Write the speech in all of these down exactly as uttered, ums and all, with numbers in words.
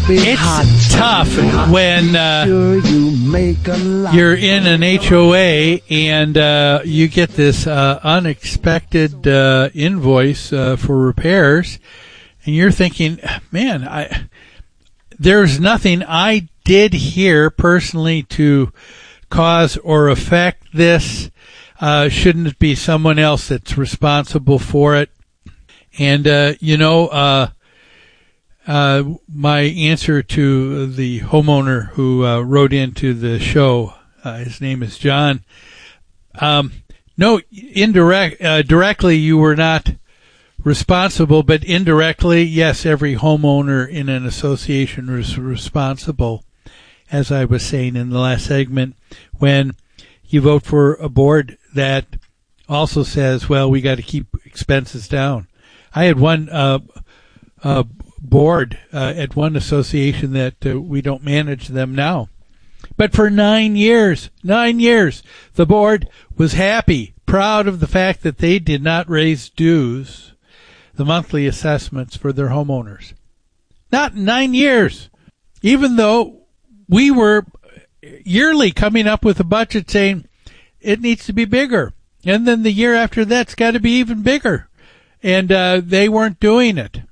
It's tough when uh, you're in an H O A and uh, you get this uh, unexpected uh, invoice uh, for repairs, and you're thinking, man, I there's nothing I did here personally to cause or affect this. Uh, shouldn't it be someone else that's responsible for it? And, uh, you know, uh, uh, my answer to the homeowner who uh, wrote into the show, uh, his name is John. Um, no, indirect, uh, directly you were not responsible, but indirectly, yes, every homeowner in an association was responsible, as I was saying in the last segment, when you vote for a board that also says, well, we got to keep expenses down. I had one uh, uh, board uh, at one association that uh, we don't manage them now. But for nine years, nine years, the board was happy, proud of the fact that they did not raise dues, the monthly assessments for their homeowners. Not nine years, even though we were yearly coming up with a budget saying it needs to be bigger. And then the year after that's got to be even bigger. And uh, they weren't doing it.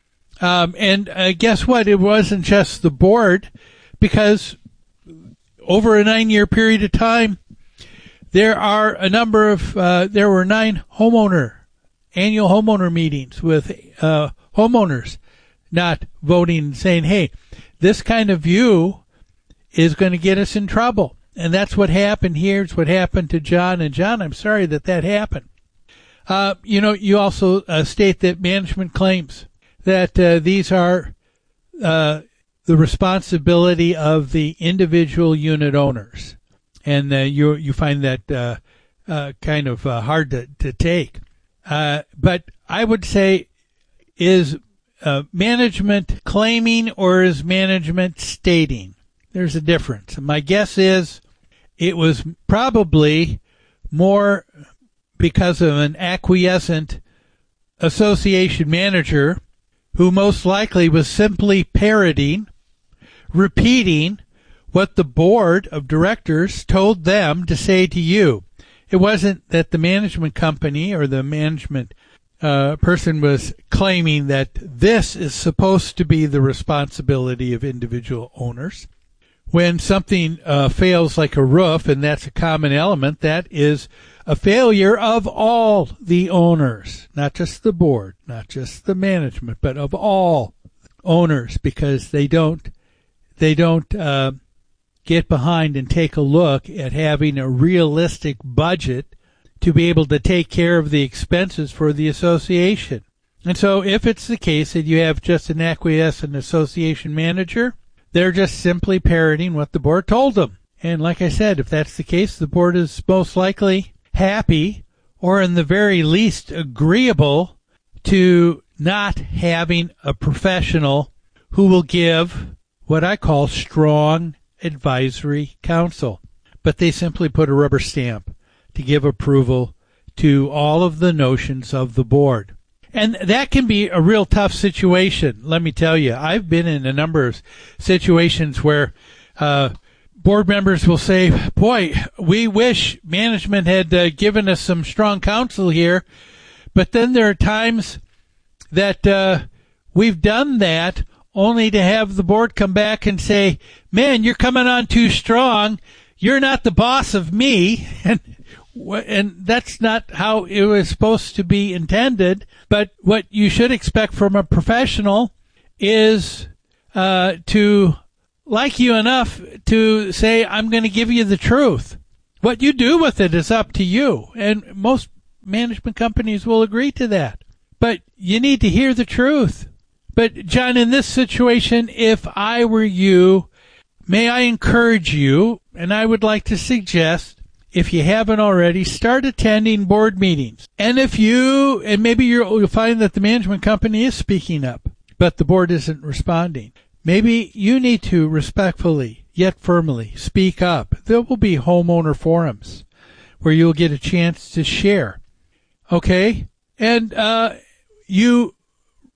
Um, and uh, guess what? It wasn't just the board, because over a nine-year period of time, there are a number of, uh, there were nine homeowner, annual homeowner meetings with uh, homeowners not voting and saying, hey, this kind of view is going to get us in trouble. And that's what happened here. It's what happened to John. And John, I'm sorry that that happened. Uh, you know, you also uh, state that management claims that uh, these are uh, the responsibility of the individual unit owners. And uh, you you find that uh, uh, kind of uh, hard to, to take. Uh, but I would say, is uh, management claiming or is management stating? There's a difference. And my guess is it was probably more because of an acquiescent association manager who most likely was simply parroting, repeating what the board of directors told them to say to you. It wasn't that the management company or the management uh, person was claiming that this is supposed to be the responsibility of individual owners. When something uh, fails like a roof, and that's a common element, that is a failure of all the owners, not just the board, not just the management, but of all owners, because they don't they don't uh, get behind and take a look at having a realistic budget to be able to take care of the expenses for the association. And so if it's the case that you have just an acquiescent association manager, they're just simply parroting what the board told them. And like I said, if that's the case, the board is most likely happy, or in the very least agreeable, to not having a professional who will give what I call strong advisory counsel. But they simply put a rubber stamp to give approval to all of the notions of the board. And that can be a real tough situation, let me tell you. I've been in a number of situations where uh, board members will say, boy, we wish management had uh, given us some strong counsel here. But then there are times that uh, we've done that only to have the board come back and say, man, you're coming on too strong. You're not the boss of me. And And that's not how it was supposed to be intended. But what you should expect from a professional is uh, to like you enough to say, I'm going to give you the truth. What you do with it is up to you. And most management companies will agree to that. But you need to hear the truth. But, John, in this situation, if I were you, may I encourage you, and I would like to suggest, if you haven't already, start attending board meetings. And if you, and maybe you'll, you'll find that the management company is speaking up, but the board isn't responding. Maybe you need to respectfully, yet firmly, speak up. There will be homeowner forums where you'll get a chance to share. Okay? And uh, you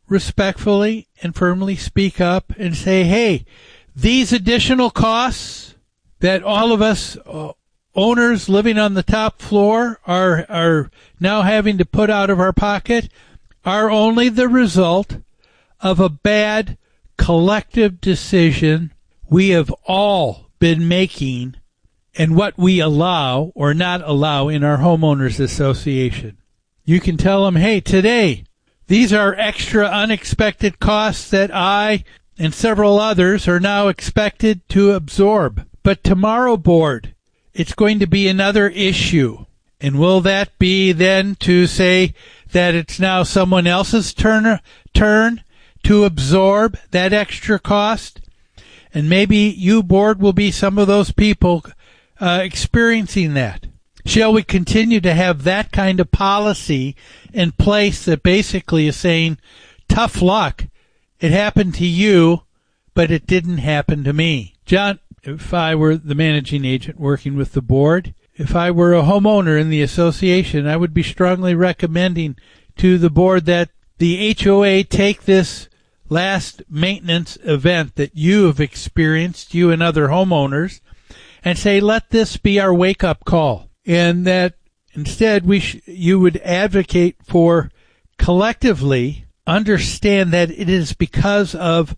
respectfully and firmly speak up and say, hey, these additional costs that all of us uh, owners living on the top floor are are now having to put out of our pocket are only the result of a bad collective decision we have all been making and what we allow or not allow in our homeowners association. You can tell them, hey, today, these are extra unexpected costs that I and several others are now expected to absorb. But tomorrow, board, it's going to be another issue. And will that be then to say that it's now someone else's turn, turn to absorb that extra cost? And maybe you, board, will be some of those people uh, experiencing that. Shall we continue to have that kind of policy in place that basically is saying, tough luck, it happened to you, but it didn't happen to me? John, if I were the managing agent working with the board, if I were a homeowner in the association, I would be strongly recommending to the board that the H O A take this last maintenance event that you have experienced, you and other homeowners, and say, let this be our wake-up call. And that instead we sh- you would advocate for collectively understand that it is because of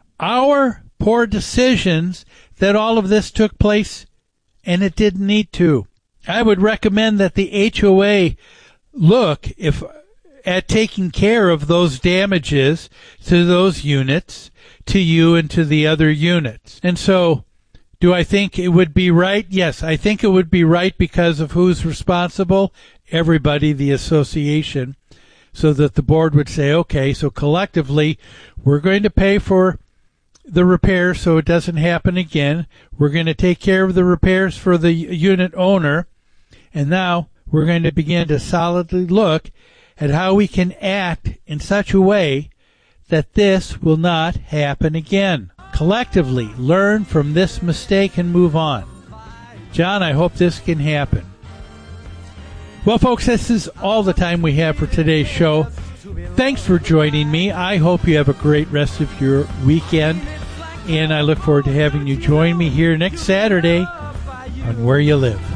our poor decisions that all of this took place, and it didn't need to. I would recommend that the H O A look if at taking care of those damages to those units, to you and to the other units. And so, do I think it would be right? Yes, I think it would be right because of who's responsible? Everybody, the association, so that the board would say, okay, so collectively, we're going to pay for the repairs so it doesn't happen again. We're going to take care of the repairs for the unit owner. And now we're going to begin to solidly look at how we can act in such a way that this will not happen again. Collectively, learn from this mistake and move on. John, I hope this can happen. Well, folks, this is all the time we have for today's show. Thanks for joining me. I hope you have a great rest of your weekend, and I look forward to having you join me here next Saturday on Where You Live.